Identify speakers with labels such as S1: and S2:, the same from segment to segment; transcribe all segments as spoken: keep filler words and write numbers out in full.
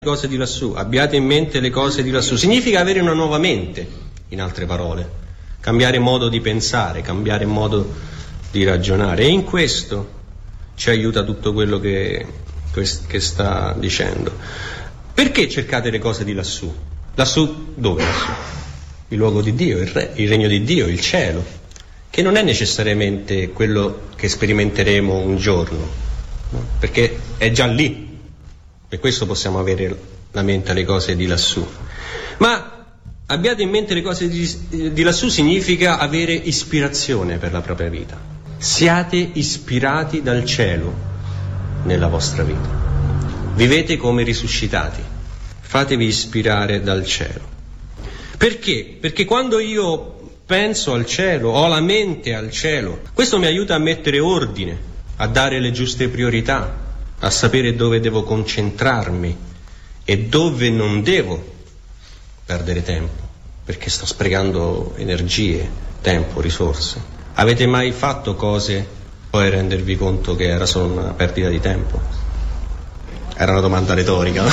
S1: cose di lassù, abbiate in mente le cose di lassù. Significa avere una nuova mente, in altre parole, cambiare modo di pensare, cambiare modo di ragionare, e in questo ci aiuta tutto quello che, che sta dicendo. Perché cercate le cose di lassù? Lassù dove? Lassù? Il luogo di Dio, il re, il regno di Dio, il cielo, che non è necessariamente quello che sperimenteremo un giorno, no? Perché è già lì. Per questo possiamo avere la mente alle cose di lassù. Ma abbiate in mente le cose di, di lassù significa avere ispirazione per la propria vita. Siate ispirati dal cielo nella vostra vita. Vivete come risuscitati. Fatevi ispirare dal cielo. Perché? Perché quando io penso al cielo, ho la mente al cielo, questo mi aiuta a mettere ordine, a dare le giuste priorità, a sapere dove devo concentrarmi e dove non devo perdere tempo, perché sto sprecando energie, tempo, risorse. Avete mai fatto cose poi rendervi conto che era solo una perdita di tempo? Era una domanda retorica.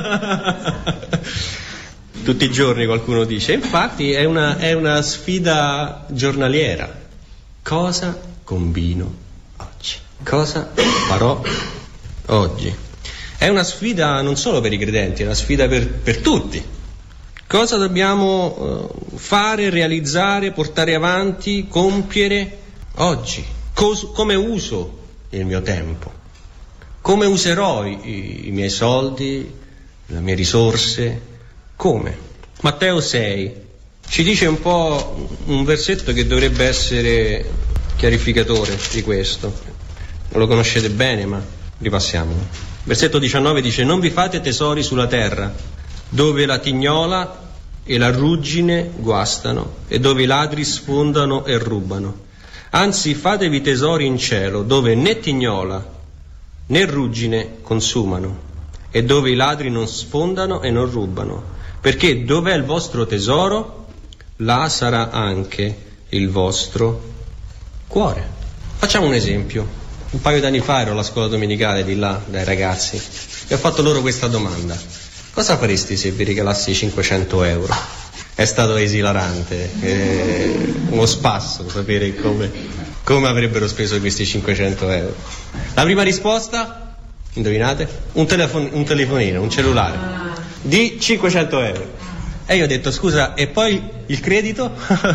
S1: Tutti i giorni qualcuno dice, infatti è una, è una sfida giornaliera. Cosa combino oggi? Cosa farò oggi? È una sfida non solo per i credenti, è una sfida per, per tutti. Cosa dobbiamo uh, fare, realizzare, portare avanti, compiere oggi? Cos- come uso il mio tempo? Come userò i, i miei soldi, le mie risorse? Come? Matteo sei ci dice un po' un versetto che dovrebbe essere chiarificatore di questo. Non lo conoscete bene, ma ripassiamolo. Versetto diciannove dice: non vi fate tesori sulla terra, dove la tignola e la ruggine guastano e dove i ladri sfondano e rubano. Anzi, fatevi tesori in cielo, dove né tignola né ruggine consumano e dove i ladri non sfondano e non rubano. Perché dov'è il vostro tesoro, là sarà anche il vostro cuore. Facciamo un esempio. Un paio d'anni fa ero alla scuola domenicale di là, dai ragazzi, e ho fatto loro questa domanda: cosa faresti se vi regalassi cinquecento euro? È stato esilarante, eh, uno spasso sapere come, come avrebbero speso questi cinquecento euro. La prima risposta, indovinate? Un, telefon- un telefonino, un cellulare di cinquecento euro. E io ho detto, scusa, e poi il credito?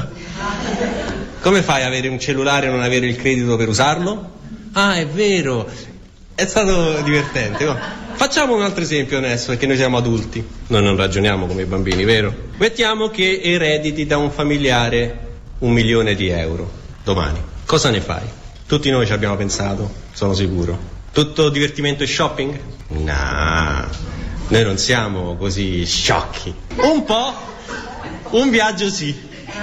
S1: Come fai ad avere un cellulare e non avere il credito per usarlo? Ah, è vero, è stato divertente. Oh. Facciamo un altro esempio adesso, perché noi siamo adulti, noi non ragioniamo come i bambini, vero? Mettiamo che erediti da un familiare un milione di euro domani. Cosa ne fai? Tutti noi ci abbiamo pensato, sono sicuro. Tutto divertimento e shopping? No, noi non siamo così sciocchi. Un po', un viaggio sì,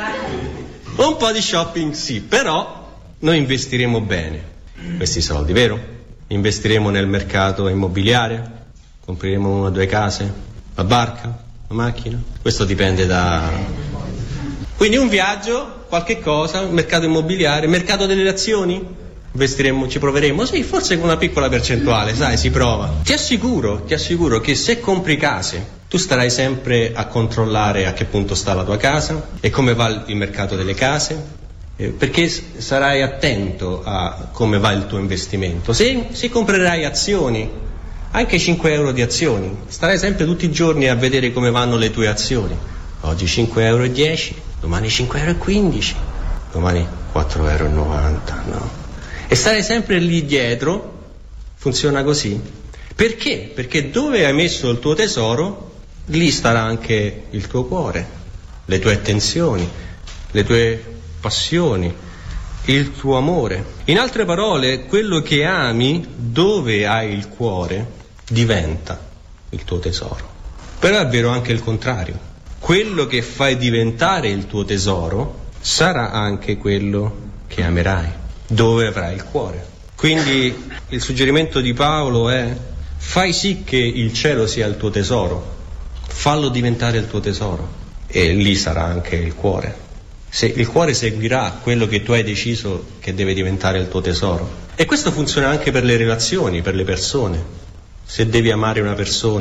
S1: un po' di shopping sì, però noi investiremo bene questi soldi, vero? Investiremo nel mercato immobiliare, compreremo una o due case, la barca, la macchina, questo dipende da... Quindi un viaggio, qualche cosa, mercato immobiliare, mercato delle azioni, investiremo, ci proveremo, sì, forse con una piccola percentuale, sai, si prova. Ti assicuro, ti assicuro che se compri case, tu starai sempre a controllare a che punto sta la tua casa e come va il mercato delle case, perché sarai attento a come va il tuo investimento. Se, se comprerai azioni, anche cinque euro di azioni, starai sempre tutti i giorni a vedere come vanno le tue azioni. Oggi cinque euro e dieci, domani cinque euro e quindici, domani quattro euro e novanta, no? E starai sempre lì dietro. Funziona così. Perché? Perché dove hai messo il tuo tesoro, lì starà anche il tuo cuore, le tue attenzioni, le tue passioni, il tuo amore. In altre parole, quello che ami, dove hai il cuore, diventa il tuo tesoro. Però è vero anche il contrario. Quello che fai diventare il tuo tesoro sarà anche quello che amerai, dove avrai il cuore. Quindi il suggerimento di Paolo è: fai sì che il cielo sia il tuo tesoro, fallo diventare il tuo tesoro, e lì sarà anche il cuore. Se il cuore seguirà quello che tu hai deciso che deve diventare il tuo tesoro. E questo funziona anche per le relazioni, per le persone. Se devi amare una persona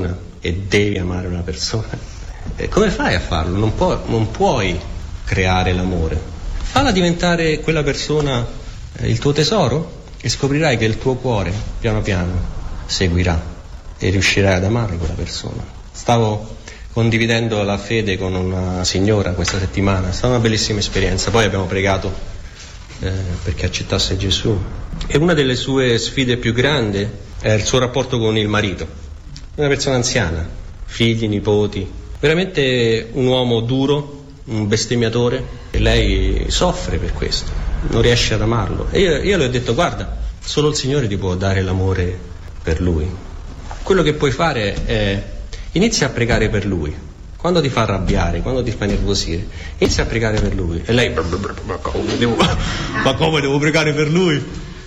S1: e devi amare una persona. E come fai a farlo? Non, può, non puoi creare l'amore. Falla diventare quella persona eh, il tuo tesoro e scoprirai che il tuo cuore piano piano seguirà e riuscirai ad amare quella persona. Stavo condividendo la fede con una signora questa settimana, è stata una bellissima esperienza. Poi abbiamo pregato eh, perché accettasse Gesù, e una delle sue sfide più grandi è il suo rapporto con il marito, una persona anziana, figli, nipoti, veramente un uomo duro, un bestemmiatore, e lei soffre per questo, non riesce ad amarlo. E io, io le ho detto: guarda, solo il Signore ti può dare l'amore per Lui. Quello che puoi fare è inizia a pregare per Lui. Quando ti fa arrabbiare, quando ti fa nervosire, inizia a pregare per Lui. E lei: ma come devo, ma come devo pregare per Lui?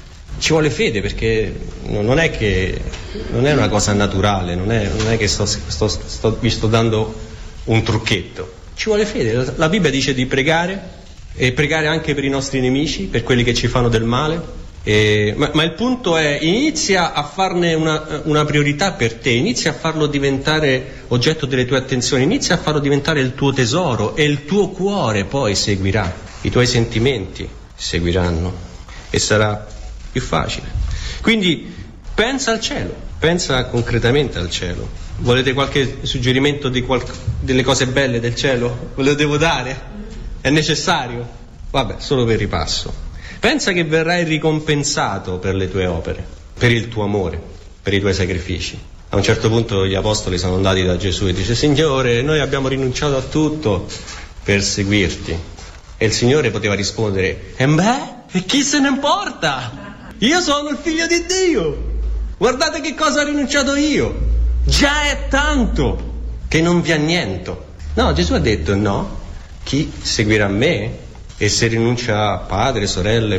S1: Ci vuole fede, perché non è che non è una cosa naturale, non è, non è che sto, sto, sto, vi sto dando un trucchetto. Ci vuole fede. La Bibbia dice di pregare, e pregare anche per i nostri nemici, per quelli che ci fanno del male. E, ma, ma il punto è: inizia a farne una, una priorità per te, inizia a farlo diventare oggetto delle tue attenzioni, inizia a farlo diventare il tuo tesoro, e il tuo cuore poi seguirà, i tuoi sentimenti seguiranno e sarà più facile. Quindi pensa al cielo, pensa concretamente al cielo. Volete qualche suggerimento di qual- delle cose belle del cielo? Ve lo devo dare? È necessario? Vabbè, solo per ripasso. Pensa che verrai ricompensato per le tue opere, per il tuo amore, per i tuoi sacrifici. A un certo punto gli apostoli sono andati da Gesù e dice: Signore, noi abbiamo rinunciato a tutto per seguirti. E il Signore poteva rispondere: e beh, e chi se ne importa? Io sono il figlio di Dio. Guardate che cosa ho rinunciato io. Già è tanto che non vi anniento. No, Gesù ha detto: no, chi seguirà me, e se rinuncia a padre, sorelle,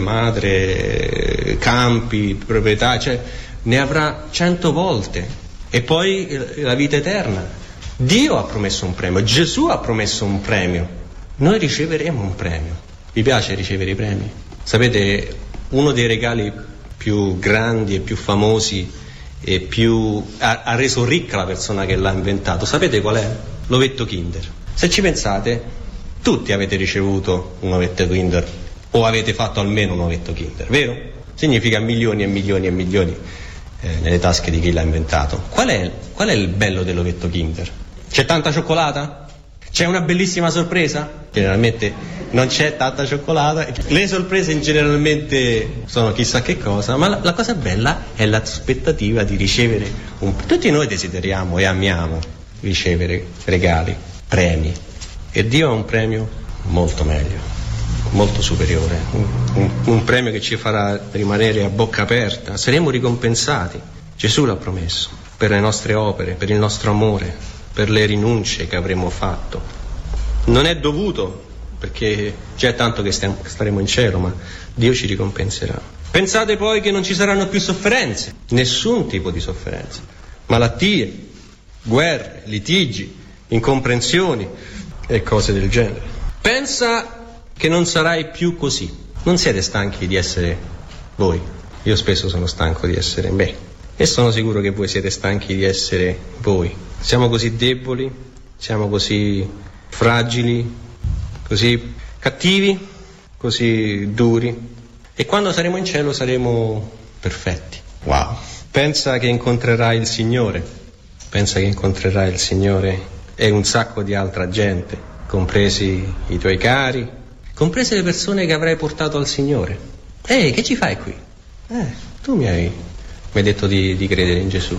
S1: madre, campi, proprietà, cioè ne avrà cento volte, e poi la vita eterna. Dio ha promesso un premio, Gesù ha promesso un premio, noi riceveremo un premio. Vi piace ricevere i premi? Sapete, uno dei regali più grandi e più famosi e più ha, ha reso ricca la persona che l'ha inventato, sapete qual è? L'ovetto Kinder. Se ci pensate, tutti avete ricevuto un ovetto Kinder, o avete fatto almeno un ovetto Kinder, vero? Significa milioni e milioni e milioni eh, nelle tasche di chi l'ha inventato. Qual è, qual è il bello dell'ovetto Kinder? C'è tanta cioccolata? C'è una bellissima sorpresa? Generalmente non c'è tanta cioccolata. Le sorprese generalmente sono chissà che cosa, ma la, la cosa bella è l'aspettativa di ricevere un... Tutti noi desideriamo e amiamo ricevere regali, premi. E Dio ha un premio molto meglio, molto superiore, un, un, un premio che ci farà rimanere a bocca aperta. Saremo ricompensati. Gesù l'ha promesso, per le nostre opere, per il nostro amore, per le rinunce che avremo fatto. Non è dovuto, perché già è tanto che stiamo, staremo in cielo, ma Dio ci ricompenserà. Pensate poi che non ci saranno più sofferenze, nessun tipo di sofferenze, malattie, guerre, litigi, incomprensioni e cose del genere. Pensa che non sarai più così. Non siete stanchi di essere voi. Io spesso sono stanco di essere me, e sono sicuro che voi siete stanchi di essere voi. Siamo così deboli, siamo così fragili, così cattivi, così duri, e quando saremo in cielo saremo perfetti. Wow. Pensa che incontrerai il Signore, pensa che incontrerai il Signore e un sacco di altra gente, compresi i tuoi cari, comprese le persone che avrai portato al Signore. Ehi, che ci fai qui? Eh, tu mi hai, mi hai detto di, di credere in Gesù.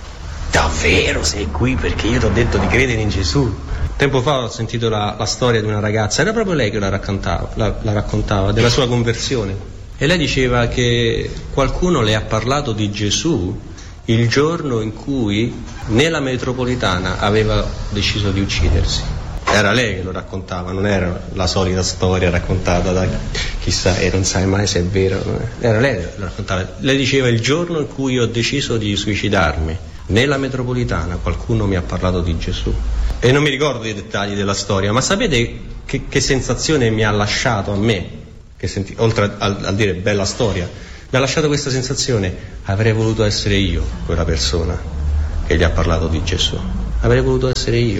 S1: Davvero sei qui perché io ti ho detto di credere in Gesù? Tempo fa ho sentito la, la storia di una ragazza, era proprio lei che la raccontava, la, la raccontava, della sua conversione. E lei diceva che qualcuno le ha parlato di Gesù il giorno in cui nella metropolitana aveva deciso di uccidersi. Era lei che lo raccontava, non era la solita storia raccontata da chissà, e non sai mai se è vero. Era lei che lo raccontava. Lei diceva: il giorno in cui ho deciso di suicidarmi, nella metropolitana qualcuno mi ha parlato di Gesù. E non mi ricordo i dettagli della storia, ma sapete che, che sensazione mi ha lasciato a me? Che senti, oltre a, a dire bella storia, mi ha lasciato questa sensazione: avrei voluto essere io quella persona che gli ha parlato di Gesù. avrei voluto essere io.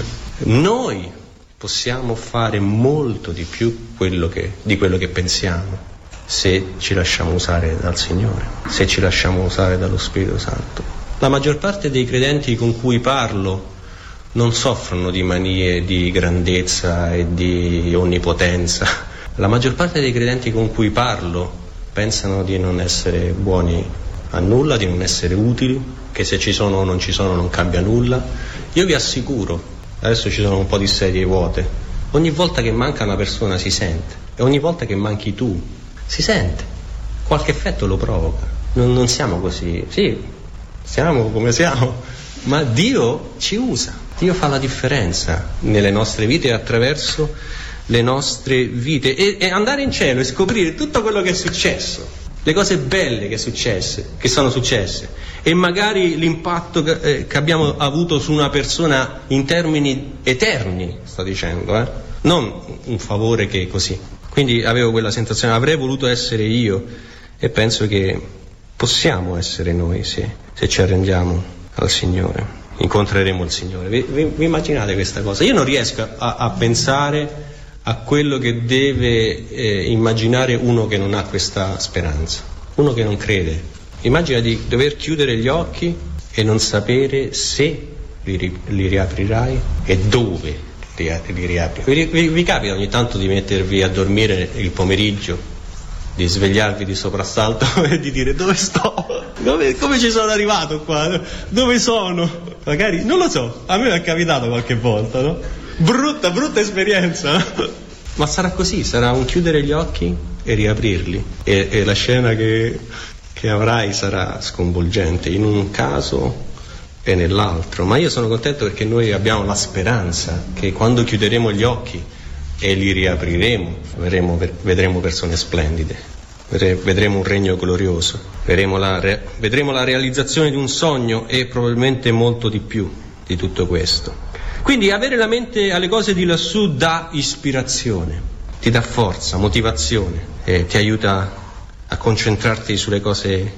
S1: Noi possiamo fare molto di più quello che, di quello che pensiamo, se ci lasciamo usare dal Signore, se ci lasciamo usare dallo Spirito Santo. La maggior parte dei credenti con cui parlo non soffrono di manie di grandezza e di onnipotenza. La maggior parte dei credenti con cui parlo pensano di non essere buoni a nulla, di non essere utili, che se ci sono o non ci sono non cambia nulla. Io vi assicuro, adesso ci sono un po' di sedie vuote, ogni volta che manca una persona si sente, e ogni volta che manchi tu si sente, qualche effetto lo provoca. Non, non siamo così, sì, siamo come siamo, ma Dio ci usa, Dio fa la differenza nelle nostre vite e attraverso le nostre vite, e, e andare in cielo e scoprire tutto quello che è successo, le cose belle che, successe, che sono successe, e magari l'impatto che, eh, che abbiamo avuto su una persona in termini eterni, sto dicendo, eh? Non un favore che così. Quindi avevo quella sensazione, avrei voluto essere io, e penso che possiamo essere noi se, se ci arrendiamo al Signore. Incontreremo il Signore. Vi, vi, vi immaginate questa cosa? Io non riesco a, a pensare a quello che deve eh, immaginare uno che non ha questa speranza, uno che non crede. Immagina di dover chiudere gli occhi e non sapere se li, li riaprirai e dove li, li riapri. Vi, vi, vi capita ogni tanto di mettervi a dormire il pomeriggio, di svegliarvi di soprassalto e di dire: dove sto? Dove, come ci sono arrivato qua? Dove sono? Magari, non lo so, a me è capitato qualche volta, no? Brutta, brutta esperienza, no? Ma sarà così, sarà un chiudere gli occhi e riaprirli, e, e la scena che, che avrai sarà sconvolgente in un caso e nell'altro. Ma io sono contento perché noi abbiamo la speranza che quando chiuderemo gli occhi e li riapriremo, vedremo, vedremo persone splendide, vedremo un regno glorioso, vedremo la, vedremo la realizzazione di un sogno e probabilmente molto di più di tutto questo. Quindi avere la mente alle cose di lassù dà ispirazione, ti dà forza, motivazione, e ti aiuta a concentrarti sulle cose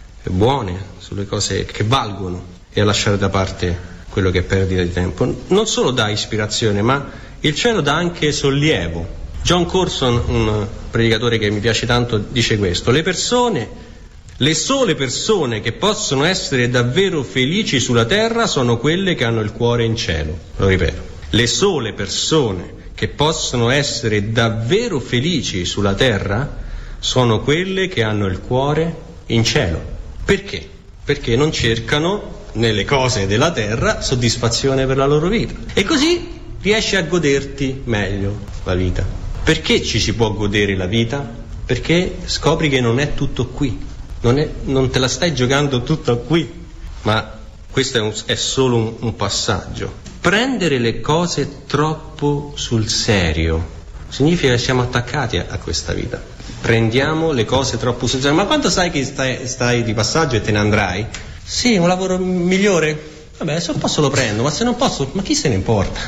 S1: buone, sulle cose che valgono, e a lasciare da parte quello che è perdita di tempo. Non solo dà ispirazione, ma il cielo dà anche sollievo. John Corson, un predicatore che mi piace tanto, dice questo: le persone, le sole persone che possono essere davvero felici sulla terra sono quelle che hanno il cuore in cielo. Lo ripeto, le sole persone che possono essere davvero felici sulla terra sono quelle che hanno il cuore in cielo. Perché? Perché non cercano nelle cose della terra soddisfazione per la loro vita, e così riesci a goderti meglio la vita. Perché ci si può godere la vita? Perché scopri che non è tutto qui. Non, è, non te la stai giocando tutta qui, ma questo è, un, è solo un, un passaggio. Prendere le cose troppo sul serio significa che siamo attaccati a, a questa vita. Prendiamo le cose troppo sul serio. Ma quando sai che stai, stai di passaggio e te ne andrai? Sì, un lavoro migliore? Vabbè, se posso lo prendo, ma se non posso, ma chi se ne importa?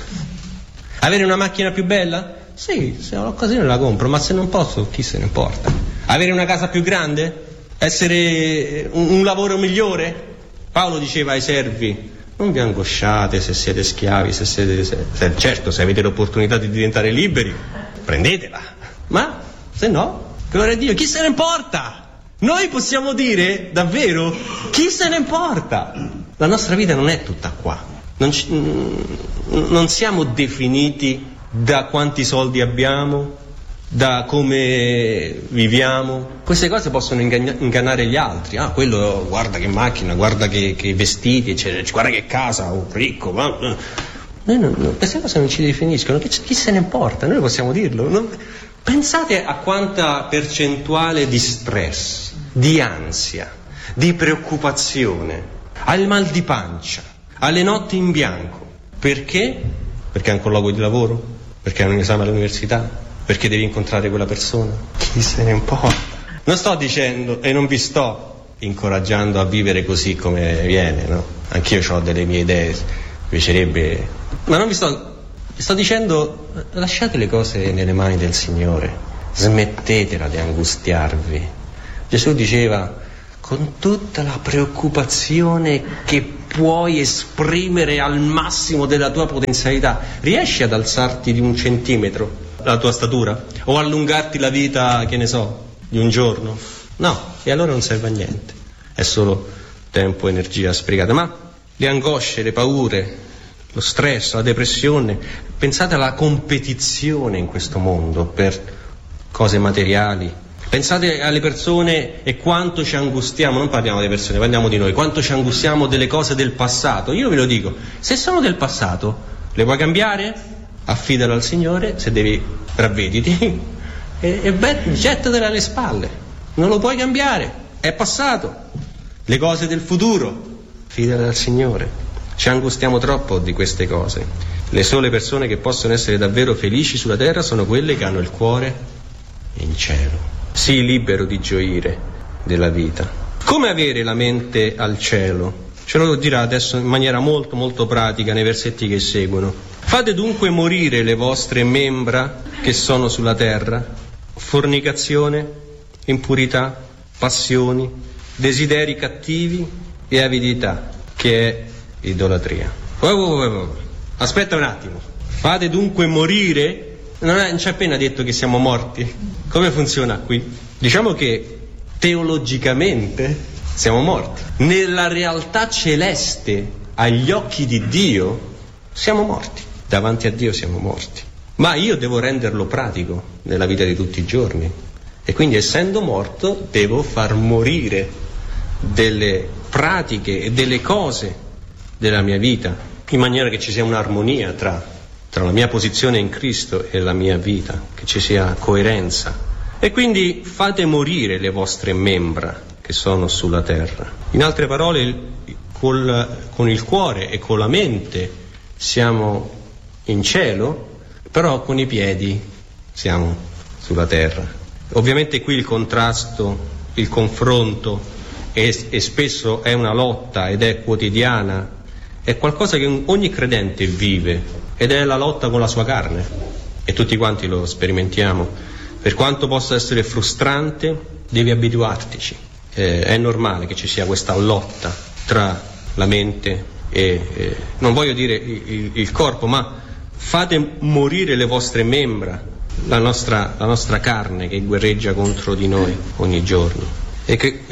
S1: Avere una macchina più bella? Sì, se ho l'occasione la compro, ma se non posso, chi se ne importa? Avere una casa più grande? Essere un, un lavoro migliore? Paolo diceva ai servi: non vi angosciate se siete schiavi, se siete se, se, certo, se avete l'opportunità di diventare liberi, prendetela, ma se no, gloria a Dio, chi se ne importa? Noi possiamo dire davvero: chi se ne importa? La nostra vita non è tutta qua, non, ci, non siamo definiti da quanti soldi abbiamo, da come viviamo. Queste cose possono ingann- ingannare gli altri. Ah, quello guarda che macchina, guarda che, che vestiti, eccetera, guarda che casa, oh, ricco. Ma... Noi non, non, queste cose non ci definiscono. Chi, chi se ne importa? Noi possiamo dirlo. Non... Pensate a quanta percentuale di stress, di ansia, di preoccupazione, al mal di pancia, alle notti in bianco. Perché? Perché hai un colloquio di lavoro? Perché hai un esame all'università? Perché devi incontrare quella persona? Chi se ne importa? Non sto dicendo e non vi sto incoraggiando a vivere così come viene, no? Anch'io ho delle mie idee, mi piacerebbe, ma non vi sto, vi sto dicendo: lasciate le cose nelle mani del Signore, smettetela di angustiarvi. Gesù diceva: con tutta la preoccupazione che puoi esprimere al massimo della tua potenzialità? Riesci ad alzarti di un centimetro la tua statura? O allungarti la vita, che ne so, di un giorno? No, e allora non serve a niente. È solo tempo e energia sprecata. Ma le angosce, le paure, lo stress, la depressione, pensate alla competizione in questo mondo per cose materiali. Pensate alle persone e quanto ci angustiamo, non parliamo delle persone, parliamo di noi, quanto ci angustiamo delle cose del passato. Io ve lo dico, se sono del passato, le puoi cambiare? Affidalo al Signore, se devi ravvediti e, e beh, gettatele alle spalle, non lo puoi cambiare, è passato. Le cose del futuro, affidale al Signore. Ci angustiamo troppo di queste cose. Le sole persone che possono essere davvero felici sulla terra sono quelle che hanno il cuore in cielo. Sii libero di gioire della vita. Come avere la mente al cielo? Ce lo dirà adesso in maniera molto molto pratica nei versetti che seguono. Fate dunque morire le vostre membra che sono sulla terra: fornicazione, impurità, passioni, desideri cattivi e avidità, che è idolatria. Oh, oh, oh, oh. Aspetta un attimo. Fate dunque morire. Non, è, non c'è appena detto che siamo morti. Come funziona qui? Diciamo che teologicamente siamo morti. Nella realtà celeste, agli occhi di Dio, siamo morti. Davanti a Dio siamo morti. Ma io devo renderlo pratico nella vita di tutti i giorni. E quindi, essendo morto, devo far morire delle pratiche e delle cose della mia vita, in maniera che ci sia un'armonia tra tra la mia posizione in Cristo e la mia vita, che ci sia coerenza. E quindi fate morire le vostre membra che sono sulla terra. In altre parole, col, con il cuore e con la mente siamo in cielo, però con i piedi siamo sulla terra. Ovviamente qui il contrasto, il confronto, e, e spesso è una lotta ed è quotidiana, è qualcosa che ogni credente vive, ed è la lotta con la sua carne, e tutti quanti lo sperimentiamo. Per quanto possa essere frustrante, devi abituartici. Eh, è normale che ci sia questa lotta tra la mente e, eh, non voglio dire il, il corpo, ma fate morire le vostre membra, la nostra, la nostra carne che guerreggia contro di noi ogni giorno. E che,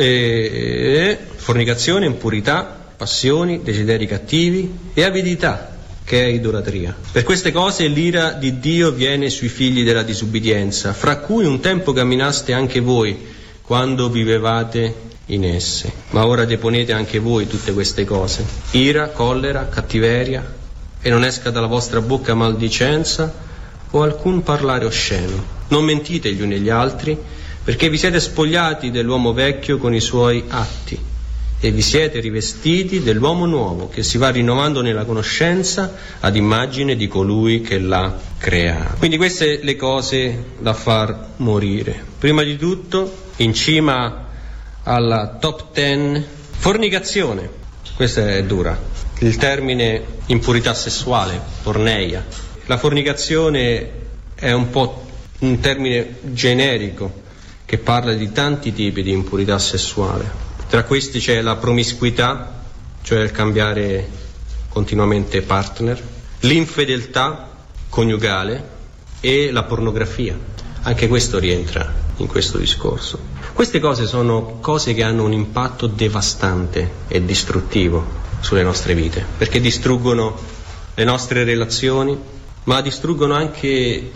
S1: eh, fornicazione, impurità, passioni, desideri cattivi e avidità, che è idolatria. Per queste cose l'ira di Dio viene sui figli della disubbidienza, fra cui un tempo camminaste anche voi quando vivevate in esse. Ma ora deponete anche voi tutte queste cose: ira, collera, cattiveria, e non esca dalla vostra bocca maldicenza o alcun parlare osceno. Non mentite gli uni agli altri, perché vi siete spogliati dell'uomo vecchio con i suoi atti e vi siete rivestiti dell'uomo nuovo, che si va rinnovando nella conoscenza ad immagine di colui che l'ha creato. Quindi queste le cose da far morire. Prima di tutto, in cima alla top ten, fornicazione. Questa è dura. Il termine impurità sessuale, porneia. La fornicazione è un po' un termine generico che parla di tanti tipi di impurità sessuale. Tra questi c'è la promiscuità, cioè il cambiare continuamente partner, l'infedeltà coniugale e la pornografia. Anche questo rientra in questo discorso. Queste cose sono cose che hanno un impatto devastante e distruttivo sulle nostre vite, perché distruggono le nostre relazioni, ma distruggono anche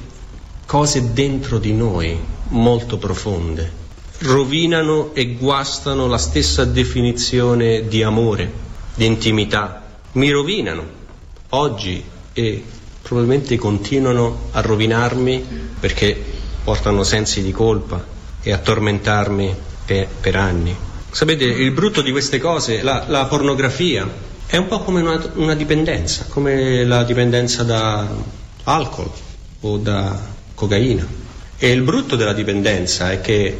S1: cose dentro di noi molto profonde. Rovinano e guastano la stessa definizione di amore, di intimità. Mi rovinano oggi e probabilmente continuano a rovinarmi, perché portano sensi di colpa e a tormentarmi per, per anni. Sapete, il brutto di queste cose, la, la pornografia, è un po' come una, una dipendenza, come la dipendenza da alcol o da cocaina. E il brutto della dipendenza è che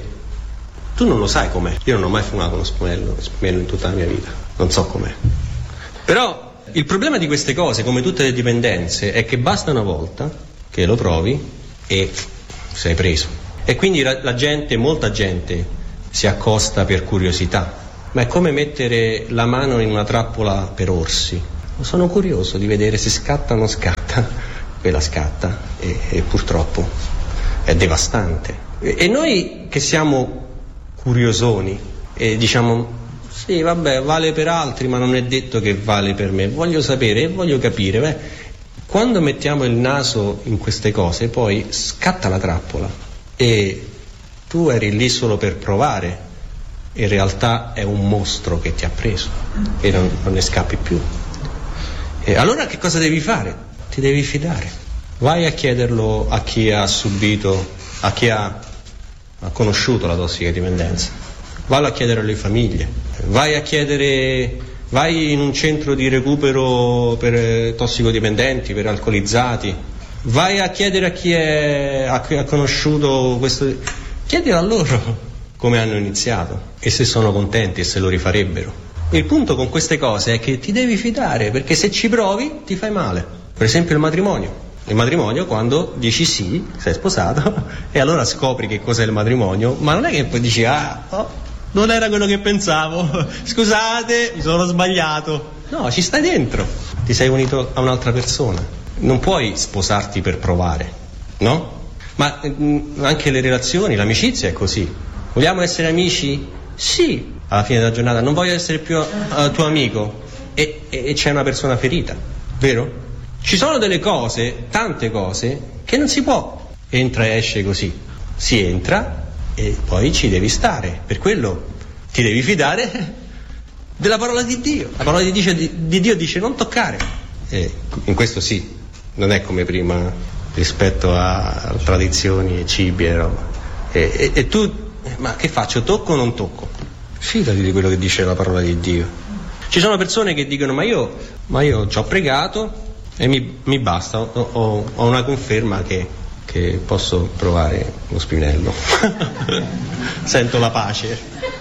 S1: tu non lo sai com'è. Io non ho mai fumato uno spinello, spinello in tutta la mia vita, non so com'è. Però il problema di queste cose, come tutte le dipendenze, è che basta una volta che lo provi e sei preso. E quindi la, la gente, molta gente si accosta per curiosità, ma è come mettere la mano in una trappola per orsi. Sono curioso di vedere se scatta o non scatta. Quella scatta e, e purtroppo è devastante. E, e noi che siamo curiosoni e diciamo sì vabbè vale per altri ma non è detto che vale per me, voglio sapere e voglio capire, beh, quando mettiamo il naso in queste cose poi scatta la trappola e tu eri lì solo per provare, in realtà è un mostro che ti ha preso e non, non ne scappi più. E allora che cosa devi fare? Ti devi fidare, vai a chiederlo a chi ha subito, a chi ha, ha conosciuto la tossicodipendenza, vallo a chiedere alle famiglie, vai a chiedere, vai in un centro di recupero per tossicodipendenti, per alcolizzati, vai a chiedere a chi è, a chi ha conosciuto questo, chiedilo a loro come hanno iniziato e se sono contenti e se lo rifarebbero. Il punto con queste cose è che ti devi fidare, perché se ci provi ti fai male. Per esempio il matrimonio. Il matrimonio, quando dici sì, sei sposato, e allora scopri che cos'è il matrimonio, ma non è che poi dici ah, oh, non era quello che pensavo, scusate, mi sono sbagliato. No, ci stai dentro, ti sei unito a un'altra persona. Non puoi sposarti per provare, no? Ma mh, anche le relazioni, l'amicizia è così. Vogliamo essere amici? Sì. Alla fine della giornata non voglio essere più uh, tuo amico e, e, e c'è una persona ferita, vero? Ci sono delle cose, tante cose, che non si può entra e esce così. Si entra e poi ci devi stare, per quello ti devi fidare della parola di Dio. La parola di Dio, di, di Dio dice non toccare. E in questo sì, non è come prima rispetto a tradizioni e cibi e roba. E, e, e tu, ma che faccio, tocco o non tocco? Fidati di quello che dice la parola di Dio. Ci sono persone che dicono ma io, ma io ci ho pregato e mi, mi basta, ho, ho, ho una conferma che, che posso provare lo spinello. Sento la pace.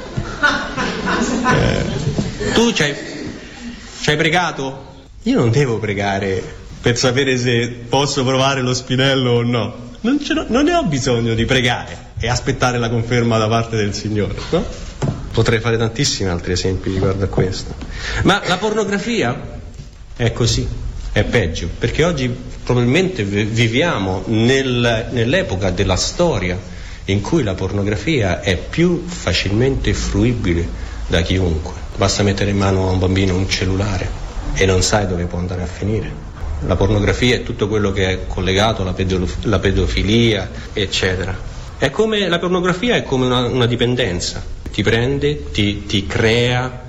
S1: Eh, tu ci hai, ci hai pregato? Io non devo pregare per sapere se posso provare lo spinello o no. Non, ce non ne ho bisogno di pregare e aspettare la conferma da parte del Signore, no? Potrei fare tantissimi altri esempi riguardo a questo. Ma la pornografia è così, è peggio, perché oggi probabilmente viviamo nel, nell'epoca della storia in cui la pornografia è più facilmente fruibile da chiunque. Basta mettere in mano a un bambino un cellulare e non sai dove può andare a finire. La pornografia è tutto quello che è collegato alla pedolo- la pedofilia, eccetera. È come, la pornografia è come una, una dipendenza. Ti prende, ti, ti crea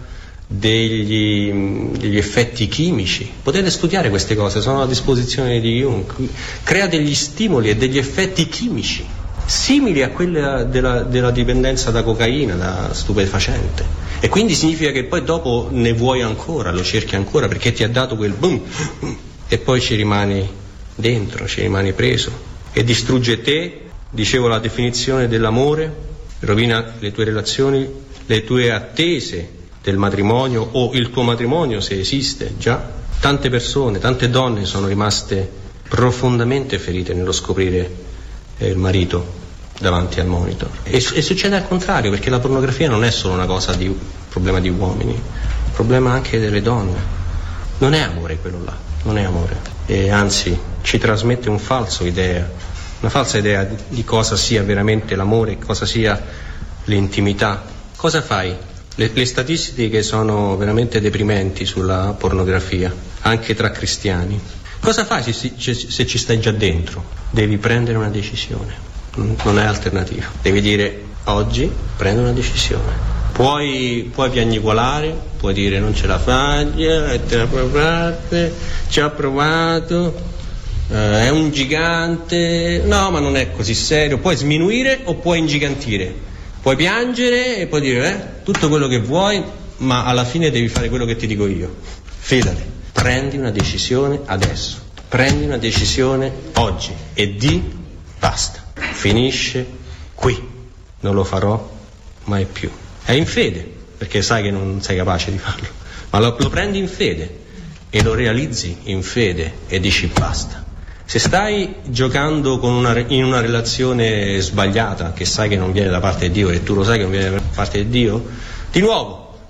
S1: degli, degli effetti chimici. Potete studiare queste cose, sono a disposizione di chiunque. Crea degli stimoli e degli effetti chimici simili a quelli della, della dipendenza da cocaina, da stupefacente. E quindi significa che poi dopo ne vuoi ancora, lo cerchi ancora perché ti ha dato quel boom e poi ci rimani dentro, ci rimani preso e distrugge te. Dicevo la definizione dell'amore, rovina le tue relazioni, le tue attese del matrimonio o il tuo matrimonio se esiste già. Tante persone, tante donne sono rimaste profondamente ferite nello scoprire eh, il marito davanti al monitor. E, e succede al contrario, perché la pornografia non è solo una cosa di problema di uomini, è un problema anche delle donne. Non è amore quello là, non è amore. E anzi ci trasmette un falso idea. Una falsa idea di cosa sia veramente l'amore, cosa sia l'intimità. Cosa fai? Le, le statistiche sono veramente deprimenti sulla pornografia, anche tra cristiani. Cosa fai se, se, se ci stai già dentro? Devi prendere una decisione, non è alternativa. Devi dire oggi prendo una decisione. Puoi, puoi piagnucolare, puoi dire non ce la faccio, te la provate, ci ho provato. Uh, è un gigante, no ma non è così serio, puoi sminuire o puoi ingigantire, puoi piangere e puoi dire eh, tutto quello che vuoi, ma alla fine devi fare quello che ti dico io. Fidati, prendi una decisione adesso, prendi una decisione oggi e di basta, finisce qui, non lo farò mai più. È in fede, perché sai che non sei capace di farlo, ma lo, lo prendi in fede e lo realizzi in fede e dici basta. Se stai giocando con una, in una relazione sbagliata, che sai che non viene da parte di Dio e tu lo sai che non viene da parte di Dio, di nuovo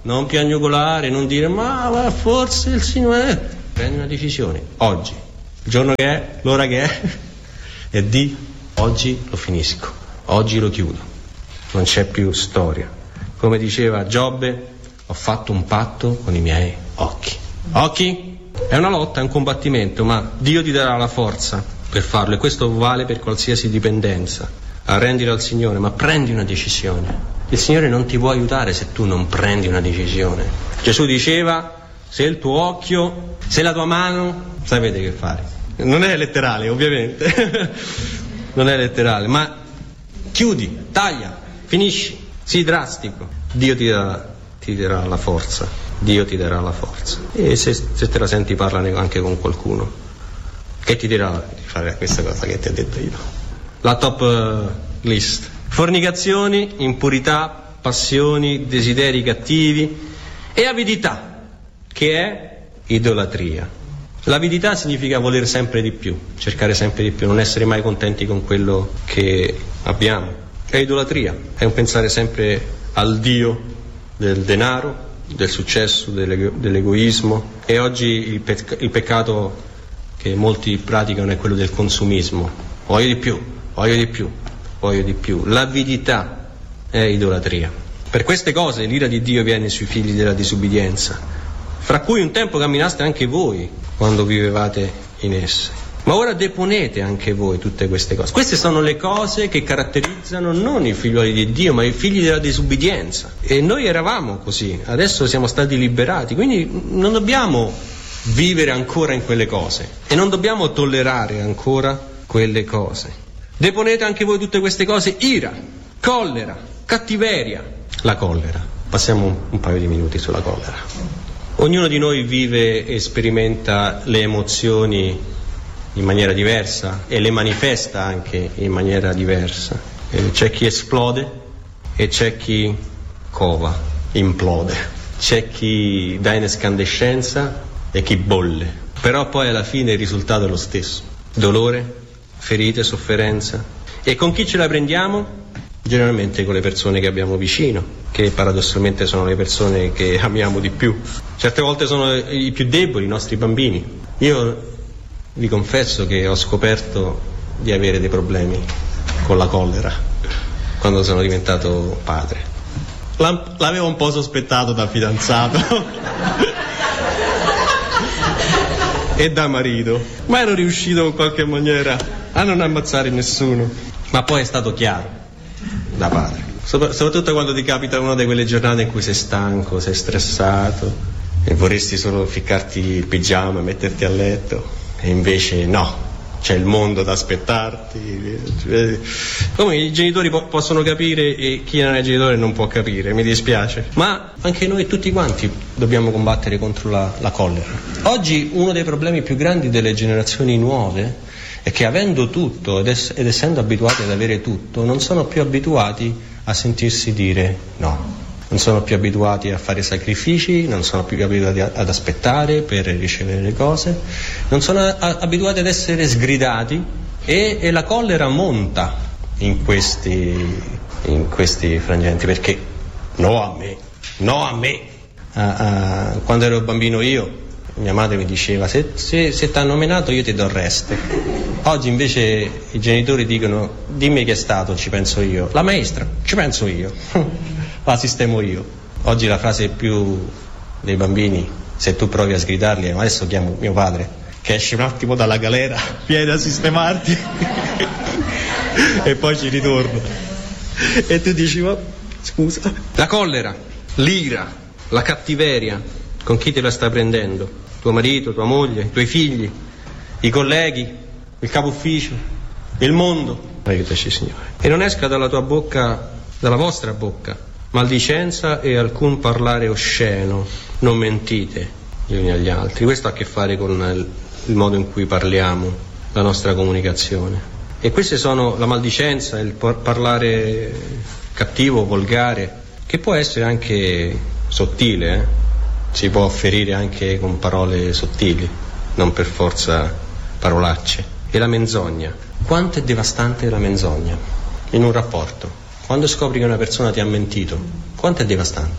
S1: non piagnucolare, non dire ma, ma forse il Signore. Prendi una decisione, oggi, il giorno che è, l'ora che è, e di oggi lo finisco, oggi lo chiudo, non c'è più storia. Come diceva Giobbe, ho fatto un patto con i miei occhi. Occhi? È una lotta, è un combattimento, ma Dio ti darà la forza per farlo, e questo vale per qualsiasi dipendenza. Arrendilo al Signore, ma prendi una decisione. Il Signore non ti può aiutare se tu non prendi una decisione. Gesù diceva, se il tuo occhio, se la tua mano, sapete che fare. Non è letterale, ovviamente. Non è letterale, ma chiudi, taglia, finisci, sii drastico. Dio ti darà, ti darà la forza. Dio ti darà la forza. E se, se te la senti, parlane anche con qualcuno che ti dirà di fare questa cosa che ti ho detto io. La top uh, list: fornicazioni, impurità, passioni, desideri cattivi e avidità, che è idolatria. L'avidità significa voler sempre di più, cercare sempre di più, non essere mai contenti con quello che abbiamo. È idolatria, è un pensare sempre al Dio del denaro, del successo, dell'ego- dell'egoismo. E oggi il, pec- il peccato che molti praticano è quello del consumismo. Voglio di più, voglio di più, voglio di più. L'avidità è idolatria. Per queste cose l'ira di Dio viene sui figli della disubbidienza, fra cui un tempo camminaste anche voi quando vivevate in esse. Ma ora deponete anche voi tutte queste cose. Queste sono le cose che caratterizzano non i figlioli di Dio, ma i figli della disubbidienza. E noi eravamo così, adesso siamo stati liberati, quindi non dobbiamo vivere ancora in quelle cose e non dobbiamo tollerare ancora quelle cose. Deponete anche voi tutte queste cose: ira, collera, cattiveria. La collera. Passiamo un paio di minuti sulla collera. Ognuno di noi vive e sperimenta le emozioni in maniera diversa e le manifesta anche in maniera diversa. Eh, c'è chi esplode e c'è chi cova, implode. C'è chi dà in escandescenza e chi bolle. Però poi alla fine il risultato è lo stesso: dolore, ferite, sofferenza. E con chi ce la prendiamo? Generalmente con le persone che abbiamo vicino, che paradossalmente sono le persone che amiamo di più. Certe volte sono i più deboli, i nostri bambini. Io vi confesso che ho scoperto di avere dei problemi con la collera quando sono diventato padre. L'avevo un po' sospettato da fidanzato e da marito, ma ero riuscito in qualche maniera a non ammazzare nessuno. Ma poi è stato chiaro da padre, soprattutto quando ti capita una di quelle giornate in cui sei stanco, sei stressato e vorresti solo ficcarti il pigiama e metterti a letto, e invece no, c'è il mondo da aspettarti. Come i genitori po- possono capire e chi non è genitore non può capire, mi dispiace, ma anche noi tutti quanti dobbiamo combattere contro la, la collera. Oggi uno dei problemi più grandi delle generazioni nuove è che, avendo tutto ed, ess- ed essendo abituati ad avere tutto, non sono più abituati a sentirsi dire no, non sono più abituati a fare sacrifici, non sono più abituati a- ad aspettare per ricevere le cose, non sono a- abituati ad essere sgridati, e, e la collera monta in questi, in questi frangenti, perché no a me, no a me. Ah, ah, quando ero bambino io, mia madre mi diceva: se, se, se ti hanno menato io ti do il resto. Oggi invece i genitori dicono: dimmi chi è stato, ci penso io. La maestra, ci penso io. La sistemo io. Oggi la frase più dei bambini, se tu provi a sgridarli, adesso chiamo mio padre che esce un attimo dalla galera, viene a sistemarti e poi ci ritorno. E tu dici: ma scusa. La collera, l'ira, la cattiveria, con chi te la sta prendendo? Tuo marito, tua moglie, i tuoi figli, i colleghi, il capo ufficio, il mondo. Aiutaci, Signore. E non esca dalla tua bocca, dalla vostra bocca, maldicenza e alcun parlare osceno. Non mentite gli uni agli altri. Questo ha a che fare con il, il modo in cui parliamo, la nostra comunicazione. E queste sono la maldicenza, il parlare cattivo, volgare, che può essere anche sottile, eh? Si può ferire anche con parole sottili, non per forza parolacce. E la menzogna. Quanto è devastante la menzogna in un rapporto? Quando scopri che una persona ti ha mentito, quanto è devastante?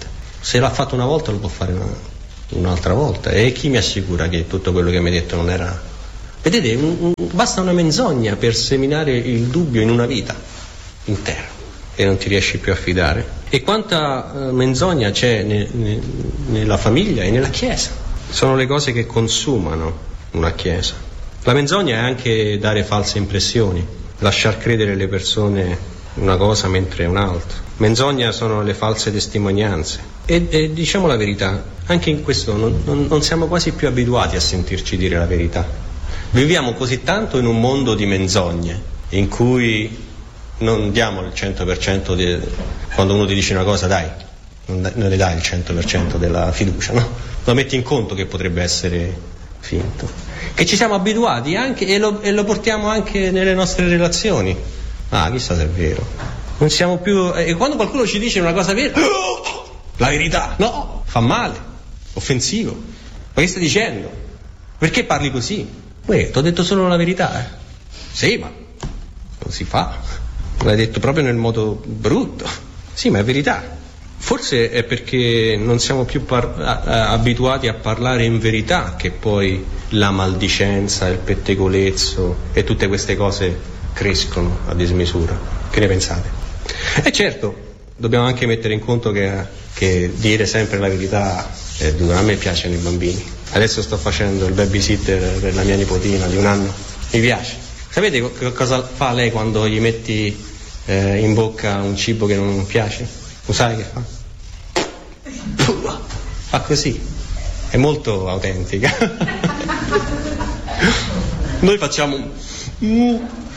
S1: Se l'ha fatto una volta lo può fare una, un'altra volta. E chi mi assicura che tutto quello che mi hai detto non era... Vedete, un, un, basta una menzogna per seminare il dubbio in una vita intera e non ti riesci più a fidare. E quanta uh, menzogna c'è ne, ne, nella famiglia e nella Chiesa. Sono le cose che consumano una Chiesa. La menzogna è anche dare false impressioni, lasciar credere alle persone una cosa mentre è un'altra. Menzogna sono le false testimonianze. E, e diciamo la verità, anche in questo non, non, non siamo quasi più abituati a sentirci dire la verità. Viviamo così tanto in un mondo di menzogne, in cui non diamo il cento per cento di, quando uno ti dice una cosa, dai, non, non le dai il cento per cento della fiducia, no? Lo metti in conto che potrebbe essere finto. Che ci siamo abituati anche e lo, e lo portiamo anche nelle nostre relazioni. Ah, chissà se è vero. Non siamo più. E quando qualcuno ci dice una cosa vera, oh, la verità, no, fa male, offensivo. Ma che stai dicendo? Perché parli così? Uè, ti ho detto solo la verità, eh? Sì, ma non si fa. L'hai detto proprio nel modo brutto. Sì, ma è verità. Forse è perché non siamo più par- a- abituati a parlare in verità che poi la maldicenza, il pettegolezzo e tutte queste cose crescono a dismisura. Che ne pensate? E certo, dobbiamo anche mettere in conto che, che dire sempre la verità è duro. A me piacciono i bambini. Adesso sto facendo il babysitter per la mia nipotina di un anno. Mi piace. Sapete co- cosa fa lei quando gli metti eh, in bocca un cibo che non piace? Lo sai che fa? Fa così. È molto autentica. Noi facciamo mm,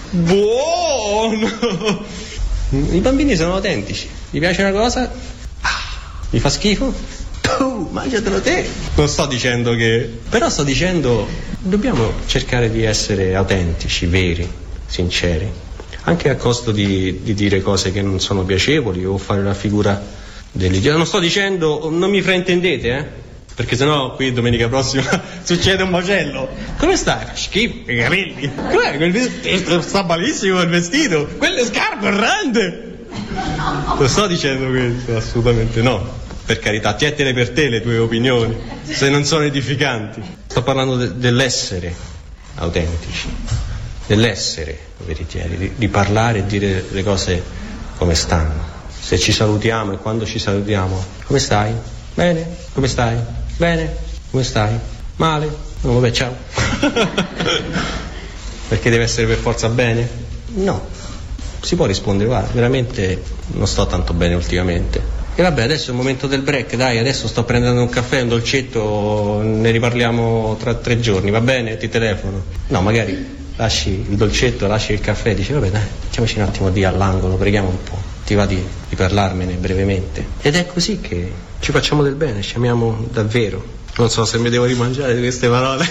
S1: buono. I bambini sono autentici. Gli piace una cosa, ah, gli fa schifo, tu mangiatelo te. Non sto dicendo che, però sto dicendo dobbiamo cercare di essere autentici, veri, sinceri, anche a costo di, di dire cose che non sono piacevoli o fare la figura dell'idiota. Non sto dicendo, non mi fraintendete, eh? Perché sennò qui domenica prossima succede un macello. Come stai? Fa schifo, i capelli. Com'è quel vestito? Sta malissimo il vestito. Quelle scarpe orrende. Non sto dicendo questo, assolutamente no. Per carità, tientene per te le tue opinioni, se non sono edificanti. Sto parlando de- dell'essere autentici, dell'essere veritieri, di, di parlare e dire le cose come stanno. Se ci salutiamo e quando ci salutiamo, come stai? Bene? Come stai? Bene? Come stai? Male? No, vabbè, ciao. Perché deve essere per forza bene? No. Si può rispondere, guarda, veramente non sto tanto bene ultimamente. E vabbè, adesso è il momento del break, dai, adesso sto prendendo un caffè, un dolcetto, ne riparliamo tra tre giorni, va bene? Ti telefono. No, magari lasci il dolcetto, lasci il caffè, dici vabbè dai, facciamoci un attimo di all'angolo, preghiamo un po'. Ti va di, di parlarmene brevemente. Ed è così che ci facciamo del bene, ci amiamo davvero. Non so se mi devo rimangiare queste parole